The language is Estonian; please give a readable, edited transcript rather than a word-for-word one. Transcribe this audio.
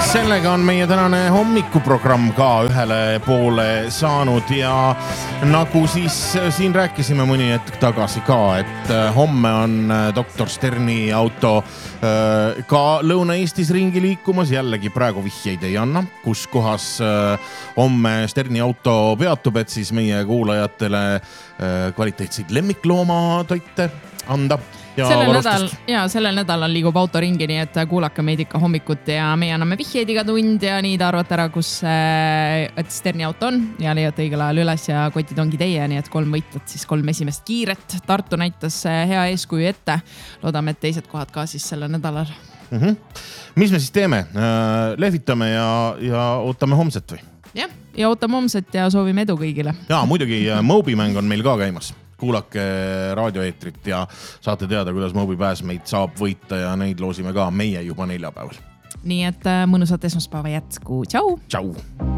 Sellega on meie tänane hommikuprogramm ka ühele poole saanud ja nagu siis siin rääkisime mõni hetk tagasi ka, et homme on doktor Sterni auto ka Lõuna-Eestis ringi liikumas. Jällegi praegu vihjeid ei anna, kus kohas homme Sterni auto peatub, et siis meie kuulajatele kvaliteetseid lemmikloomatoite anda. Sellel nädalal liigub auto ringi, nii et kuulake meid ikka hommikut ja meie anname vihjeid iga tund ja nii te arvate ära, kus et Sterni auto on ja leiate õigel ajal üles ja kotid ongi teie, nii et 3 võitjat, siis 3 esimest kiiret. Tartu näitas hea eeskuju ette. Loodame, et teised kohad ka siis sellel nädalal. Mis me siis teeme? Lehvitame ja ootame homset või? Ja ootame homset ja soovime edu kõigile. Ja muidugi Mobimäng on meil ka käimas. Kuulake raadioeetrit ja saate teada, kuidas Mobi pääsmeid saab võita ja neid loosime ka meie juba neljapäeval. Nii et mõnusat esmaspäeva jätku. Tšau! Tšau!